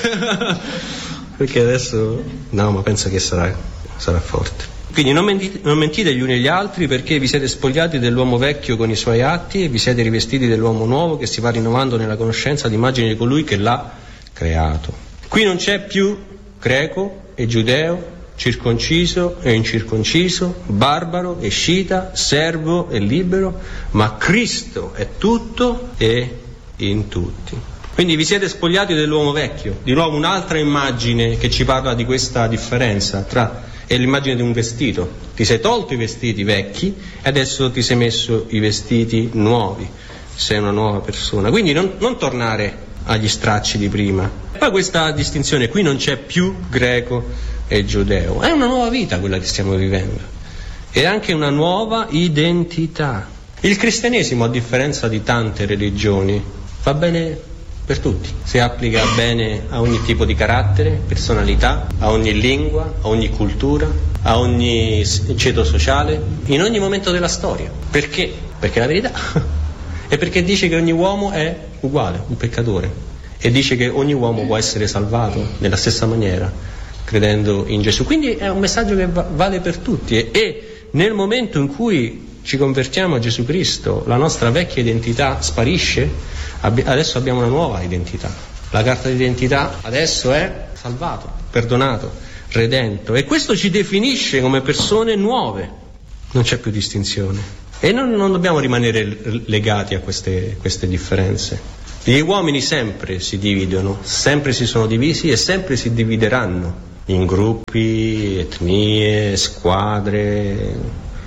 S1: perché adesso no, ma penso che sarà, sarà forte. Quindi non mentite, non mentite gli uni agli altri, perché vi siete spogliati dell'uomo vecchio con i suoi atti e vi siete rivestiti dell'uomo nuovo che si va rinnovando nella conoscenza d'immagine di colui che l'ha creato. Qui non c'è più greco e giudeo, circonciso e incirconciso, barbaro e scita, servo e libero, ma Cristo è tutto e in tutti. Quindi vi siete spogliati dell'uomo vecchio, di nuovo un'altra immagine che ci parla di questa differenza tra è l'immagine di un vestito. Ti sei tolto i vestiti vecchi e adesso ti sei messo i vestiti nuovi, sei una nuova persona. Quindi non, non tornare agli stracci di prima. Poi questa distinzione, qui non c'è più greco e giudeo, è una nuova vita quella che stiamo vivendo, è anche una nuova identità. Il cristianesimo, a differenza di tante religioni, va bene per tutti, si applica bene a ogni tipo di carattere, personalità, a ogni lingua, a ogni cultura, a ogni ceto sociale, in ogni momento della storia. Perché? Perché è la verità. E perché dice che ogni uomo è uguale, un peccatore, e dice che ogni uomo può essere salvato nella stessa maniera, credendo in Gesù. Quindi è un messaggio che va- vale per tutti e, e nel momento in cui ci convertiamo a Gesù Cristo, la nostra vecchia identità sparisce. Abbi- adesso abbiamo una nuova identità. La carta d'identità adesso è salvato, perdonato, redento, e questo ci definisce come persone nuove. Non c'è più distinzione. E non, non dobbiamo rimanere legati a queste, queste differenze. Gli uomini sempre si dividono, sempre si sono divisi e sempre si divideranno in gruppi, etnie, squadre.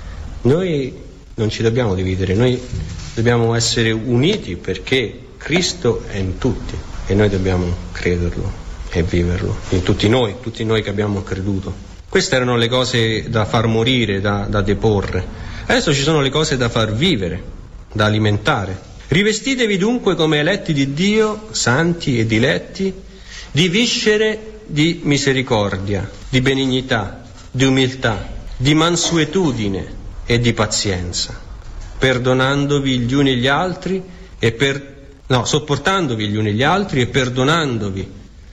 S1: Noi non ci dobbiamo dividere, noi dobbiamo essere uniti perché Cristo è in tutti e noi dobbiamo crederlo e viverlo, in tutti noi, tutti noi che abbiamo creduto. Queste erano le cose da far morire, da, da deporre. Adesso ci sono le cose da far vivere, da alimentare. Rivestitevi dunque come eletti di Dio, santi e diletti, di viscere di misericordia, di benignità, di umiltà, di mansuetudine e di pazienza, perdonandovi gli uni gli altri e per no, sopportandovi gli uni gli altri e perdonandovi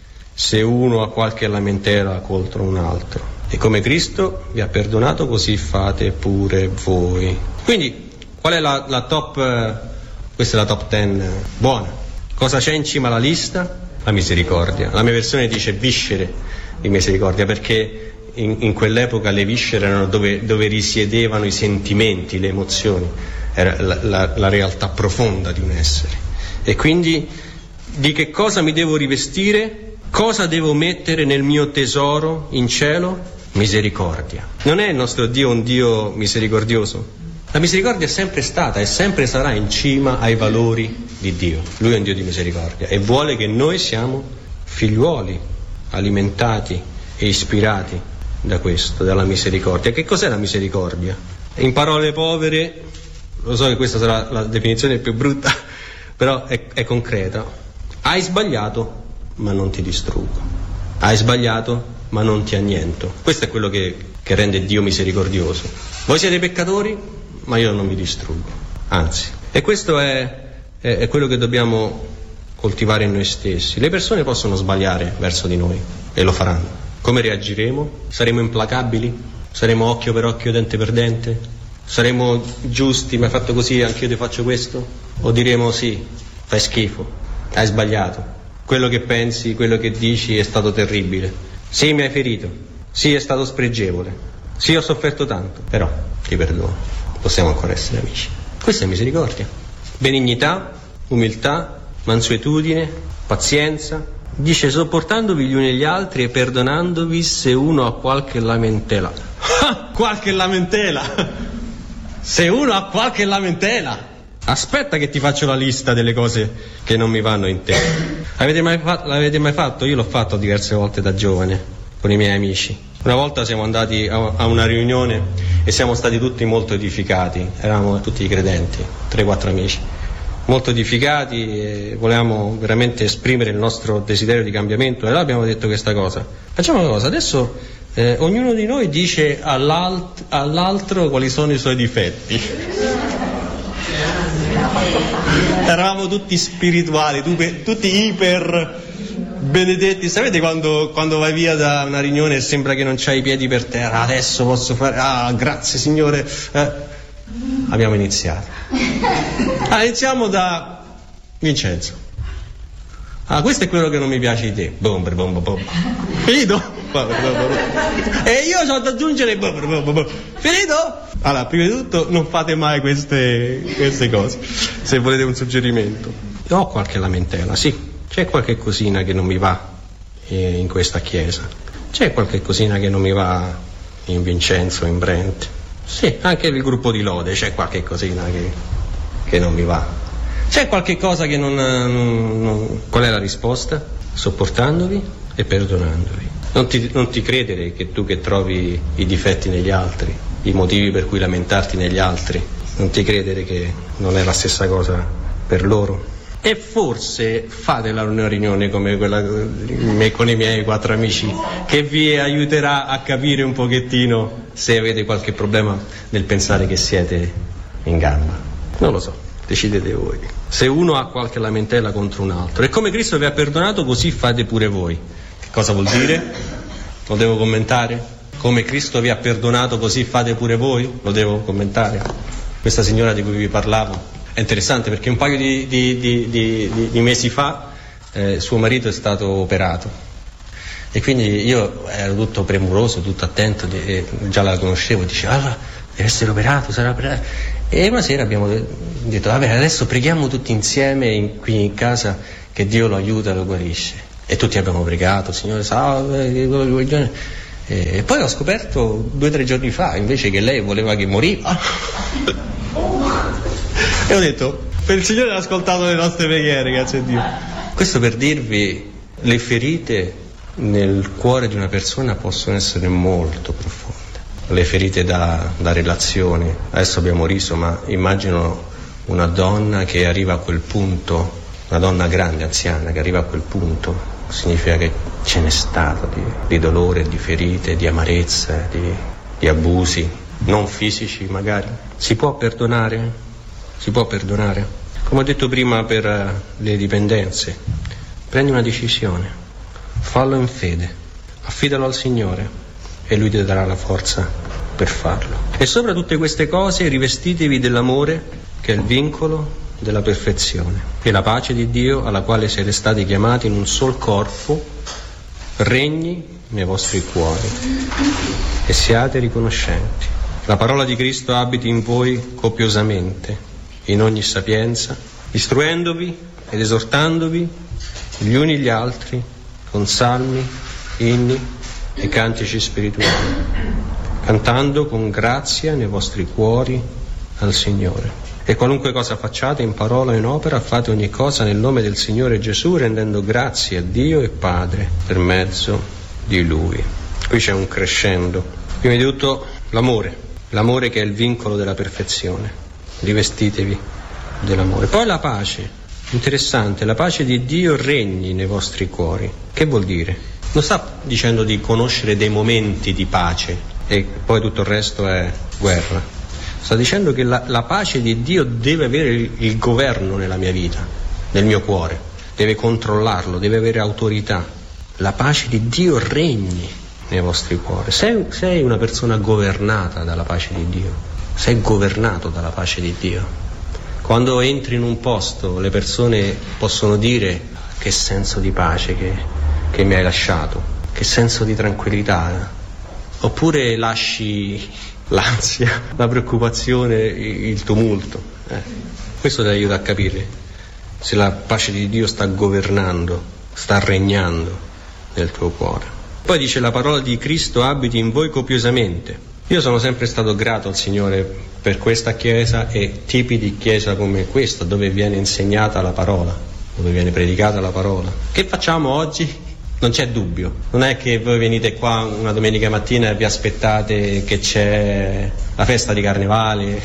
S1: se uno ha qualche lamentela contro un altro. E come Cristo vi ha perdonato, così fate pure voi. Quindi, qual è la, la top, eh, questa è la top ten buona. Cosa c'è in cima alla lista? La misericordia. La mia versione dice viscere di misericordia, perché in, in quell'epoca le viscere erano dove, dove risiedevano i sentimenti, le emozioni, era la, la, la realtà profonda di un essere. E quindi di che cosa mi devo rivestire? Cosa devo mettere nel mio tesoro in cielo? Misericordia. Non è il nostro Dio un Dio misericordioso? La misericordia è sempre stata e sempre sarà in cima ai valori di Dio. Lui è un Dio di misericordia e vuole che noi siamo figliuoli alimentati e ispirati da questo, dalla misericordia. Che cos'è la misericordia? In parole povere, lo so che questa sarà la definizione più brutta, però è, è concreta. Hai sbagliato, ma non ti distruggo. Hai sbagliato, ma non ti anniento. Questo è quello che, che rende Dio misericordioso. Voi siete peccatori, ma io non vi distruggo, anzi. E questo è, è, è quello che dobbiamo coltivare in noi stessi. Le persone possono sbagliare verso di noi e lo faranno. Come reagiremo? Saremo implacabili? Saremo occhio per occhio, dente per dente? Saremo giusti, mi hai fatto così, anch'io ti faccio questo? O diremo sì, fai schifo, hai sbagliato, quello che pensi, quello che dici è stato terribile, sì mi hai ferito, sì è stato spregevole, sì ho sofferto tanto, però ti perdono, possiamo ancora essere amici. Questa è misericordia, benignità, umiltà, mansuetudine, pazienza. Dice sopportandovi gli uni gli altri e perdonandovi se uno ha qualche lamentela. Ah, qualche lamentela! Se uno ha qualche lamentela! Aspetta che ti faccio la lista delle cose che non mi vanno in te. Avete mai fatto, l'avete mai fatto? Io l'ho fatto diverse volte da giovane con i miei amici. Una volta siamo andati a, a una riunione e siamo stati tutti molto edificati. Eravamo tutti credenti, tre quattro amici. Molto edificati e volevamo veramente esprimere il nostro desiderio di cambiamento e allora abbiamo detto questa cosa: facciamo una cosa, adesso eh, ognuno di noi dice all'alt- all'altro quali sono i suoi difetti. Eravamo tutti spirituali, tutti, tutti iper benedetti. Sapete quando, quando vai via da una riunione e sembra che non c'hai i piedi per terra? Adesso posso fare, ah grazie Signore. eh. Abbiamo iniziato. Ah, iniziamo da Vincenzo. Ah, questo è quello che non mi piace di te. Bom, bom, bom. Finito? E io ho da aggiungere. Finito? Allora, prima di tutto non fate mai queste, queste cose. Se volete un suggerimento. Ho qualche lamentela, sì. C'è qualche cosina che non mi va in questa chiesa. C'è qualche cosina che non mi va in Vincenzo, in Brent. Sì, anche il gruppo di lode c'è qualche cosina che, che non mi va. C'è qualche cosa che non, non, non... Qual è la risposta? Sopportandovi e perdonandovi. Non ti, non ti credere che tu che trovi i difetti negli altri, i motivi per cui lamentarti negli altri, non ti credere che non è la stessa cosa per loro. E forse fate la riunione come quella con i miei quattro amici, che vi aiuterà a capire un pochettino se avete qualche problema nel pensare che siete in gamba. Non lo so, decidete voi. Se uno ha qualche lamentela contro un altro, e come Cristo vi ha perdonato, così fate pure voi. Che cosa vuol dire? Lo devo commentare? Come Cristo vi ha perdonato, così fate pure voi? Lo devo commentare? Questa signora di cui vi parlavo è interessante perché un paio di, di, di, di, di mesi fa eh, suo marito è stato operato e quindi io ero tutto premuroso, tutto attento, di, e già la conoscevo, dice allora deve essere operato, sarà operato. E una sera abbiamo detto, vabbè, adesso preghiamo tutti insieme in, qui in casa che Dio lo aiuta e lo guarisce. E tutti abbiamo pregato, Signore salve. E poi ho scoperto due o tre giorni fa invece che lei voleva che moriva. E ho detto, per il Signore ha ascoltato le nostre preghiere, grazie a Dio. Questo per dirvi, le ferite nel cuore di una persona possono essere molto profonde. Le ferite da, da relazioni. Adesso abbiamo riso, ma immagino una donna che arriva a quel punto, una donna grande, anziana, che arriva a quel punto, significa che ce n'è stato di, di dolore, di ferite, di amarezza, di, di abusi, non fisici magari. Si può perdonare? Si può perdonare? Come ho detto prima per uh, le dipendenze, prendi una decisione, fallo in fede, affidalo al Signore e Lui ti darà la forza per farlo. E sopra tutte queste cose rivestitevi dell'amore, che è il vincolo della perfezione, e la pace di Dio, alla quale siete stati chiamati in un sol corpo, regni nei vostri cuori e siate riconoscenti. La parola di Cristo abiti in voi copiosamente, in ogni sapienza, istruendovi ed esortandovi gli uni gli altri con salmi, inni e cantici spirituali, cantando con grazia nei vostri cuori al Signore. E qualunque cosa facciate in parola o in opera, fate ogni cosa nel nome del Signore Gesù, rendendo grazie a Dio e Padre per mezzo di Lui. Qui c'è un crescendo. Prima di tutto l'amore, l'amore che è il vincolo della perfezione. Rivestitevi dell'amore. Poi la pace, interessante, la pace di Dio regni nei vostri cuori. Che vuol dire? Non sta dicendo di conoscere dei momenti di pace e poi tutto il resto è guerra. Sta dicendo che la, la pace di Dio deve avere il, il governo nella mia vita, nel mio cuore, deve controllarlo, deve avere autorità. La pace di Dio regni nei vostri cuori. Sei, sei una persona governata dalla pace di Dio. Sei governato dalla pace di Dio. Quando entri in un posto le persone possono dire che senso di pace che, che mi hai lasciato, che senso di tranquillità, oppure lasci l'ansia, la preoccupazione, il tumulto. Eh. Questo ti aiuta a capire se la pace di Dio sta governando, sta regnando nel tuo cuore. Poi dice la parola di Cristo abiti in voi copiosamente. Io sono sempre stato grato al Signore per questa chiesa e tipi di chiesa come questa, dove viene insegnata la parola, dove viene predicata la parola. Che facciamo oggi? Non c'è dubbio. Non è che voi venite qua una domenica mattina e vi aspettate che c'è la festa di carnevale,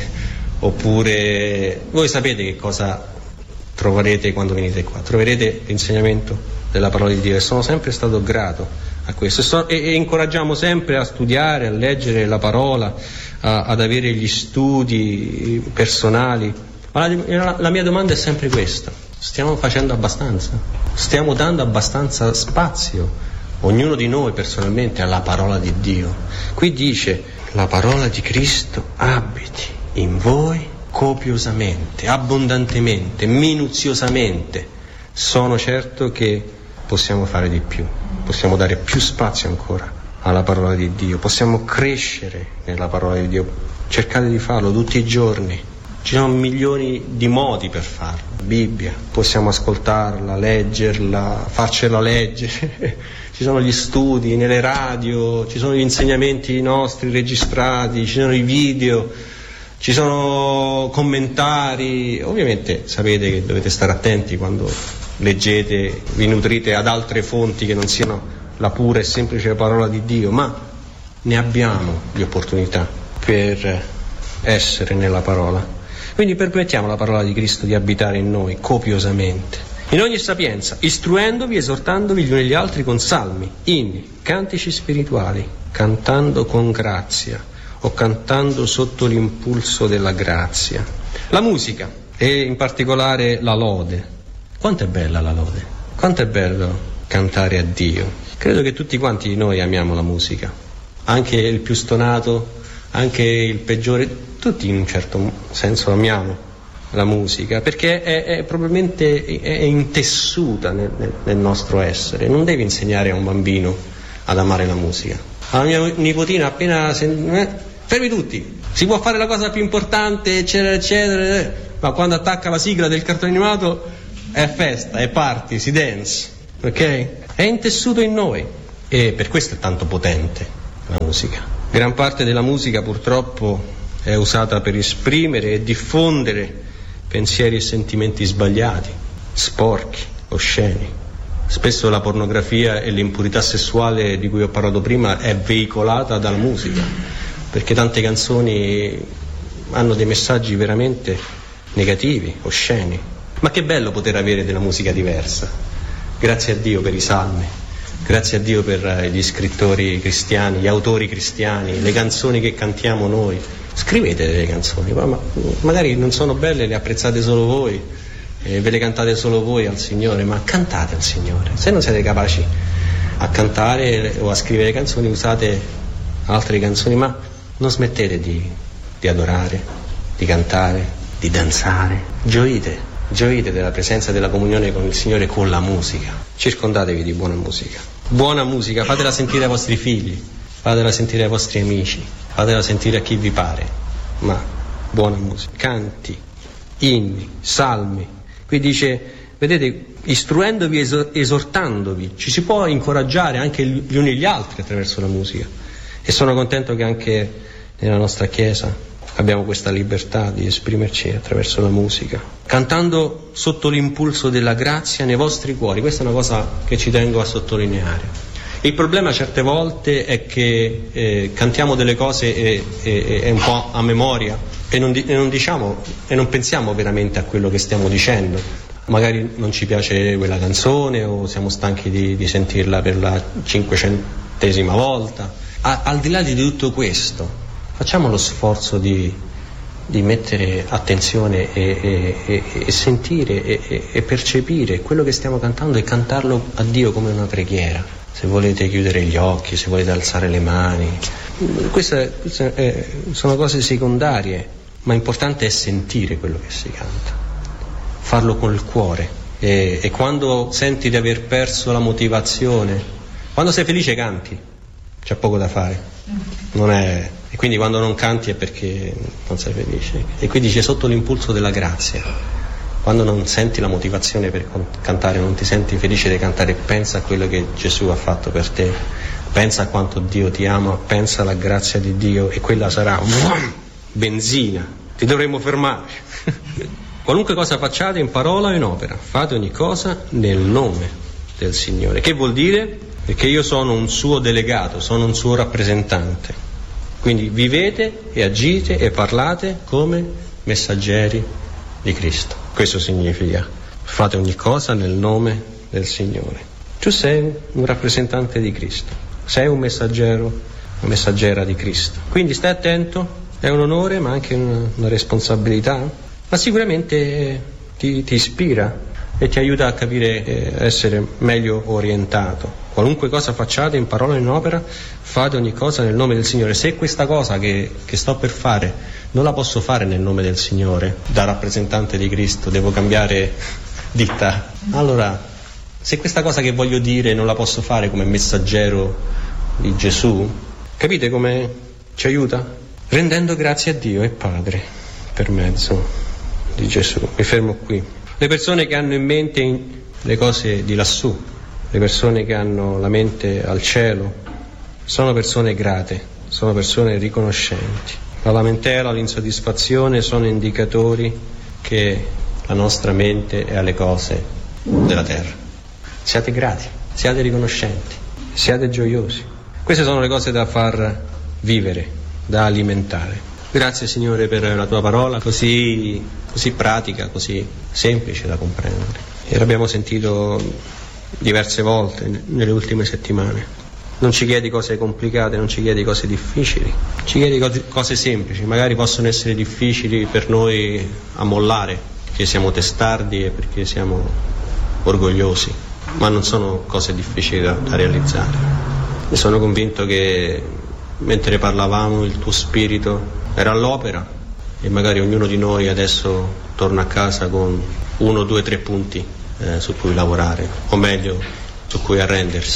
S1: oppure voi sapete che cosa troverete quando venite qua. Troverete l'insegnamento della parola di Dio e sono sempre stato grato a questo e, so, e, e incoraggiamo sempre a studiare, a leggere la parola, a, ad avere gli studi personali. Ma la, la, la mia domanda è sempre questa: stiamo facendo abbastanza? Stiamo dando abbastanza spazio, ognuno di noi personalmente, alla parola di Dio? Qui dice la parola di Cristo abiti in voi copiosamente, abbondantemente, minuziosamente. Sono certo che possiamo fare di più, possiamo dare più spazio ancora alla parola di Dio, possiamo crescere nella parola di Dio. Cercate di farlo tutti i giorni. Ci sono milioni di modi per farlo. La Bibbia, possiamo ascoltarla, leggerla, farcela leggere. Ci sono gli studi nelle radio, ci sono gli insegnamenti nostri registrati, ci sono i video, ci sono commentari. Ovviamente sapete che dovete stare attenti quando leggete, vi nutrite ad altre fonti che non siano la pura e semplice parola di Dio, ma ne abbiamo di opportunità per essere nella parola. Quindi permettiamo alla parola di Cristo di abitare in noi copiosamente, in ogni sapienza, istruendovi, esortandovi gli uni gli altri con salmi, inni, cantici spirituali, cantando con grazia o cantando sotto l'impulso della grazia. La musica e in particolare la lode. Quanto è bella la lode, quanto è bello cantare a Dio. Credo che tutti quanti noi amiamo la musica, anche il più stonato, anche il peggiore. Tutti in un certo senso amiamo la musica perché è, è probabilmente è intessuta nel, nel, nel nostro essere. Non devi insegnare a un bambino ad amare la musica. Alla mia nipotina appena sen... eh, fermi tutti, Si può fare la cosa più importante, eccetera, eccetera, ma quando attacca la sigla del cartone animato è festa, è party, si dance, ok? È intessuto in noi e per questo è tanto potente la musica. Gran parte della musica purtroppo è usata per esprimere e diffondere pensieri e sentimenti sbagliati, sporchi, osceni. Spesso la pornografia e l'impurità sessuale di cui ho parlato prima è veicolata dalla musica, perché tante canzoni hanno dei messaggi veramente negativi, osceni. Ma che bello poter avere della musica diversa. Grazie a Dio per i salmi, grazie a Dio per gli scrittori cristiani, gli autori cristiani, le canzoni che cantiamo noi. Scrivete delle canzoni, ma magari non sono belle, le apprezzate solo voi, e ve le cantate solo voi al Signore, ma cantate al Signore. Se non siete capaci a cantare o a scrivere canzoni, usate altre canzoni, ma non smettete di, di adorare, di cantare, di danzare. Gioite, gioite della presenza della comunione con il Signore con la musica. Circondatevi di buona musica. Buona musica, fatela sentire ai vostri figli, fatela sentire ai vostri amici, fatela sentire a chi vi pare, ma buona musica. Canti, inni, salmi. Qui dice, vedete, istruendovi, esortandovi, ci si può incoraggiare anche gli uni gli altri attraverso la musica. E sono contento che anche nella nostra Chiesa abbiamo questa libertà di esprimerci attraverso la musica, cantando sotto l'impulso della grazia nei vostri cuori. Questa è una cosa che ci tengo a sottolineare. Il problema certe volte è che eh, cantiamo delle cose e, e, e un po' a memoria e non, di, e non diciamo e non pensiamo veramente a quello che stiamo dicendo. Magari non ci piace quella canzone o siamo stanchi di, di sentirla per la cinquecentesima volta. A, al di là di tutto questo, facciamo lo sforzo di, di mettere attenzione e, e, e, e sentire e, e percepire quello che stiamo cantando e cantarlo a Dio come una preghiera. Se volete chiudere gli occhi, se volete alzare le mani, queste, queste eh, sono cose secondarie, ma importante è sentire quello che si canta, farlo col cuore e, e quando senti di aver perso la motivazione, quando sei felice canti, c'è poco da fare, non è, e quindi quando non canti è perché non sei felice. E qui dice sotto l'impulso della grazia. Quando non senti la motivazione per cantare, non ti senti felice di cantare, pensa a quello che Gesù ha fatto per te, pensa a quanto Dio ti ama, pensa alla grazia di Dio e quella sarà benzina, ti dovremo fermare. Qualunque cosa facciate in parola o in opera, fate ogni cosa nel nome del Signore. Che vuol dire? Perché io sono un suo delegato, sono un suo rappresentante. Quindi vivete e agite e parlate come messaggeri di Cristo. Questo significa fate ogni cosa nel nome del Signore. Tu sei un rappresentante di Cristo, sei un messaggero, una messaggera di Cristo. Quindi stai attento, è un onore ma anche una, una responsabilità, ma sicuramente ti, ti ispira e ti aiuta a capire, eh, essere meglio orientato. Qualunque cosa facciate in parola o in opera, fate ogni cosa nel nome del Signore. Se questa cosa che, che sto per fare non la posso fare nel nome del Signore, da rappresentante di Cristo, devo cambiare ditta. Allora, se questa cosa che voglio dire non la posso fare come messaggero di Gesù, capite come ci aiuta? Rendendo grazie a Dio e Padre per mezzo di Gesù. Mi fermo qui. Le persone che hanno in mente le cose di lassù, le persone che hanno la mente al cielo, sono persone grate, sono persone riconoscenti. La lamentela, l'insoddisfazione sono indicatori che la nostra mente è alle cose della terra. Siate grati, siate riconoscenti, siate gioiosi. Queste sono le cose da far vivere, da alimentare. Grazie Signore per la tua parola così, così pratica, così semplice da comprendere. E l'abbiamo sentito diverse volte nelle ultime settimane. Non ci chiedi cose complicate, non ci chiedi cose difficili, ci chiedi cose semplici. Magari possono essere difficili per noi a mollare, perché siamo testardi e perché siamo orgogliosi, ma non sono cose difficili da, da realizzare. E sono convinto che mentre parlavamo il tuo spirito era all'opera e magari ognuno di noi adesso torna a casa con uno, due, tre punti eh, su cui lavorare, o meglio su cui arrendersi.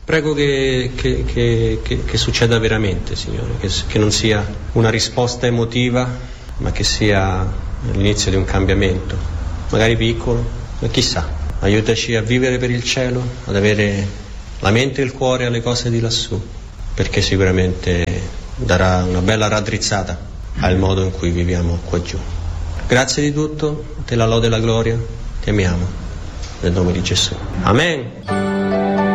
S1: Prego che, che, che, che, che succeda veramente, Signore, che, che non sia una risposta emotiva, ma che sia l'inizio di un cambiamento, magari piccolo, ma chissà. Aiutaci a vivere per il cielo, ad avere la mente e il cuore alle cose di lassù, perché sicuramente darà una bella raddrizzata al modo in cui viviamo qua giù. Grazie di tutto, te la lode e la gloria, ti amiamo, nel nome di Gesù. Amen.